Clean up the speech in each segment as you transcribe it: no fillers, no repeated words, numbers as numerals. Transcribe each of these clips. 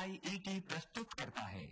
IET प्रस्तुत करता है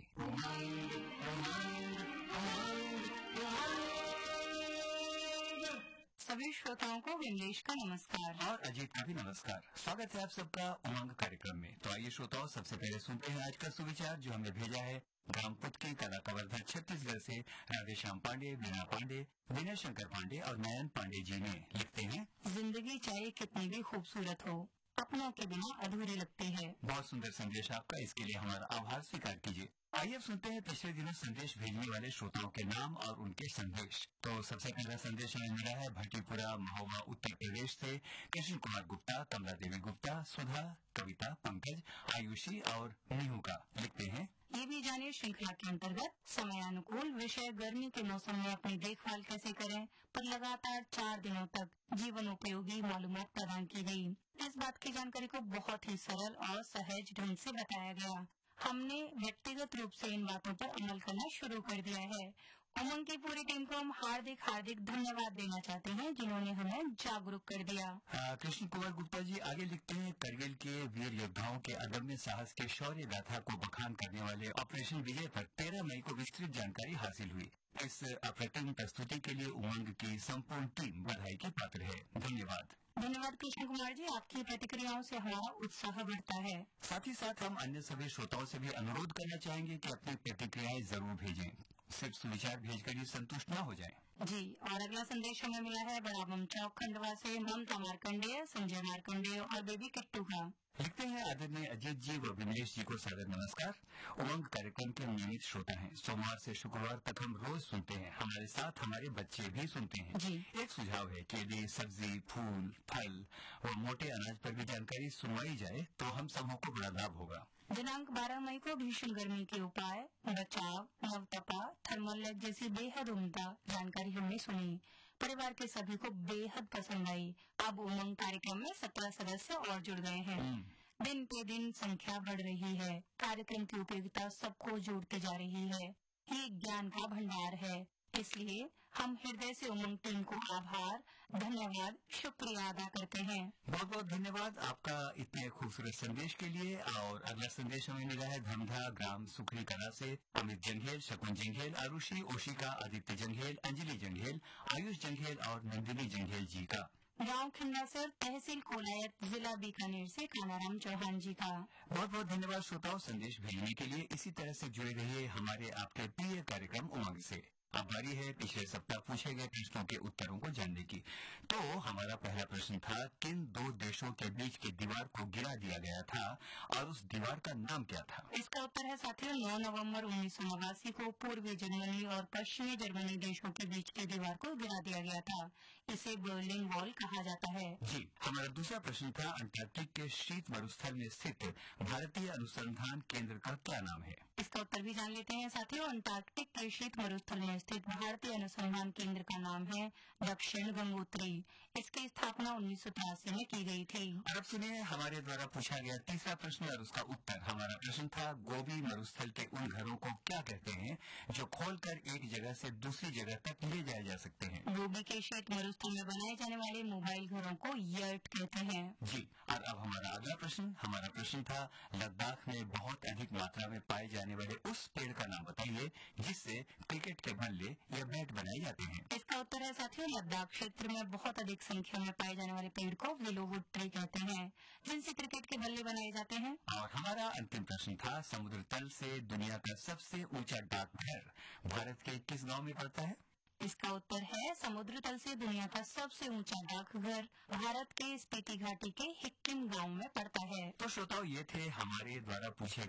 सभी श्रोताओं को विमलेश का नमस्कार और अजीत का भी नमस्कार। स्वागत है आप सबका उमंग कार्यक्रम में। तो आइए श्रोताओं, सबसे पहले सुनते हैं आज का सुविचार जो हमें भेजा है ग्राम पुटकी कला कवर्धा छत्तीसगढ़ से राधेश्याम पांडे, वीणा पांडे, विनय शंकर पांडे और नयन पांडे जी ने। लिखते हैं, जिंदगी चाहे कितनी भी खूबसूरत हो, अपनों के बिना अधूरी लगती है। बहुत सुंदर संदेश आपका, इसके लिए हमारा आभार स्वीकार कीजिए। आइए अब सुनते हैं पिछले दिनों संदेश भेजने वाले श्रोताओं के नाम और उनके संदेश। तो सबसे पहला संदेश हमें मिला है भट्टीपुरा, महोबा, उत्तर प्रदेश से कृष्ण कुमार गुप्ता, कमला देवी गुप्ता, सुधा, कविता, पंकज, आयुषी और नीहू का। लिखते हैं, ये भी जानिए श्रृंखला के अंतर्गत समयानुकूल विषय गर्मी के मौसम में अपनी देखभाल कैसे करें पर लगातार 4 दिनों तक जीवन उपयोगी मालूमात प्रदान की गई। इस बात की जानकारी को बहुत ही सरल और सहज ढंग से बताया गया। हमने व्यक्तिगत रूप से इन बातों पर अमल करना शुरू कर दिया है। उमंग की पूरी टीम को हम हार्दिक धन्यवाद देना चाहते हैं जिन्होंने हमें जागरूक कर दिया। कृष्ण कुमार गुप्ता जी आगे लिखते हैं, करगिल के वीर योद्धाओं के अदम्य साहस के शौर्य गाथा को बखान करने वाले ऑपरेशन विजय पर 13 मई को विस्तृत जानकारी हासिल हुई। इस अप्रतिम प्रस्तुति के लिए उमंग की संपूर्ण टीम बधाई की पात्र है। धन्यवाद। धन्यवाद कृष्ण कुमार जी, आपकी प्रतिक्रियाओं से हमारा उत्साह बढ़ता है। साथ ही साथ हम अन्य सभी श्रोताओं से भी अनुरोध करना चाहेंगे कि अपनी प्रतिक्रियाएं जरूर भेजें, सिर्फ सुविचार भेजकर ही संतुष्ट न हो जाएं। जी, और अगला संदेश हमें मिला है बड़ाबम चौक खंडवा से ममता मार्कंडेय, संजय मार्कंडेय और बेबी किट्टू का। लिखते हैं, आदरणीय अजीत जी व विमलेश जी को सादर नमस्कार। उमंग कार्यक्रम के नियमित श्रोता हैं। सोमवार से शुक्रवार तक हम रोज सुनते हैं, हमारे साथ हमारे बच्चे भी सुनते हैं जी। एक सुझाव है, केले, सब्जी, फूल, फल व मोटे अनाज पर भी जानकारी सुनवाई जाए तो हम सबों को बड़ा लाभ होगा। दिनांक 12 मई को भीषण गर्मी के उपाय, बचाव, नवतपा, थर्मल लाइट जैसी बेहद उम्दा जानकारी हमने सुनी। परिवार के सभी को बेहद पसंद आई। अब उमंग कार्यक्रम में 17 सदस्य और जुड़ गए हैं। दिन पे दिन संख्या बढ़ रही है। कार्यक्रम की उपयोगिता सबको जोड़ते जा रही है। ये ज्ञान का भंडार है, इसलिए हम हृदय से उमंग टीम को आभार, धन्यवाद, शुक्रिया अदा करते हैं। बहुत बहुत धन्यवाद आपका इतने खूबसूरत संदेश के लिए। और अगला संदेश हमें मिला है धमधा ग्राम सुखरी कला से अमित जंघेल, शकुन जंघेल, आरुषि, ओशिका, आदित्य जंघेल, अंजलि जंघेल, आयुष जंघेल और नंदिनी जंघेल जी का। गांव खिंडासर, तहसील कोलायत, जिला बीकानेर से कानाराम चौहान जी का। बहुत बहुत धन्यवाद श्रोताओं संदेश भेजने के लिए। इसी तरह से जुड़े रहिए हमारे आपके प्रिय कार्यक्रम उमंग से। अब बारी है पिछले सप्ताह पूछे गए प्रश्नों के उत्तरों को जानने की। तो हमारा पहला प्रश्न था, किन 2 देशों के बीच की दीवार को गिरा दिया गया था और उस दीवार का नाम क्या था? इसका उत्तर है साथियों 9 नवंबर 1989 को पूर्वी जर्मनी और पश्चिमी जर्मनी देशों के बीच की दीवार को गिरा दिया गया था। इसे बर्लिन वॉल कहा जाता है। जी, हमारा दूसरा प्रश्न था, अंटार्कटिक के शीत मरुस्थल में स्थित भारतीय अनुसंधान केंद्र का क्या नाम है? इसका उत्तर भी जान लेते हैं साथियों। अंटार्कटिक के शीत मरुस्थल में स्थित भारतीय अनुसंधान केंद्र का नाम है दक्षिण गंगोत्री। इसकी स्थापना 1983 में की गई थी। और अब सुनिए हमारे द्वारा पूछा गया तीसरा प्रश्न और उसका उत्तर। हमारा प्रश्न था, गोबी मरुस्थल के उन घरों को क्या कहते हैं जो खोलकर एक जगह से दूसरी जगह तक ले जाए जा सकते हैं? गोबी के शीत मरुस्थल में बनाए जाने वाले मोबाइल घरों को यर्ट कहते हैं। जी, और अब हमारा अगला प्रश्न। हमारा प्रश्न था, लद्दाख में बहुत अधिक मात्रा में पाए जाने वाले उस पेड़ का नाम बताइए जिससे क्रिकेट के बल्ले या बैट बनाए जाते हैं। इसका उत्तर है साथियों, लद्दाख क्षेत्र में बहुत अधिक संख्या में पाए जाने वाले पेड़ को विलोवुड ट्री कहते हैं, जिनसे क्रिकेट के बल्ले बनाए जाते हैं। और हमारा अंतिम प्रश्न था, समुद्र तल से दुनिया का सबसे ऊंचा डाकघर भारत के किस गांव में पड़ता है? इसका उत्तर है, समुद्र तल से दुनिया का सबसे ऊंचा डाकघर भारत के स्पीति घाटी के हिक्किम गांव में पड़ता है। तो श्रोताओं, ये थे हमारे द्वारा पूछे